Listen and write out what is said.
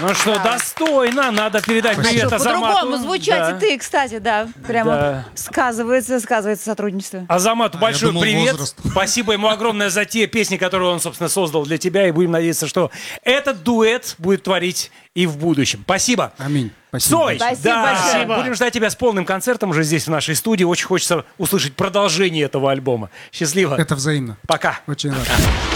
Ну что, достойно. Надо передать привет Азамату. По-другому звучать и ты, кстати, да. Прямо сказывается сотрудничество. Азамату большой думал, привет. возраст. Спасибо ему огромное за те песни, которые он, собственно, создал для тебя. И будем надеяться, что этот дуэт будет творить и в будущем. Спасибо. Аминь. Спасибо. Цой, Спасибо да, большое. будем ждать тебя с полным концертом уже здесь, в нашей студии. Очень хочется услышать продолжение этого альбома. Счастливо. Это взаимно. Пока. Очень рад.